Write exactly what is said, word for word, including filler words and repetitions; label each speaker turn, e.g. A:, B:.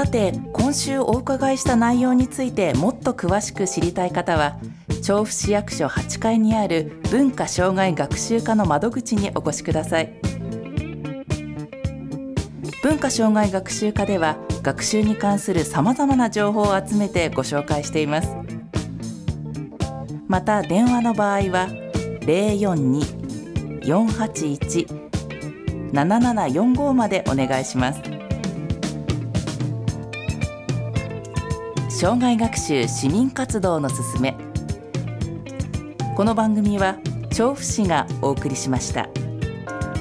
A: さて、今週お伺いした内容についてもっと詳しく知りたい方は、調布市役所はちかいにある文化障害学習課の窓口にお越しください。文化障害学習課では、学習に関するさまざまな情報を集めてご紹介しています。また電話の場合は ゼロよんに よんはちいち ななななよんご までお願いします。障害学習市民活動のすすめ。この番組は調布市がお送りしました。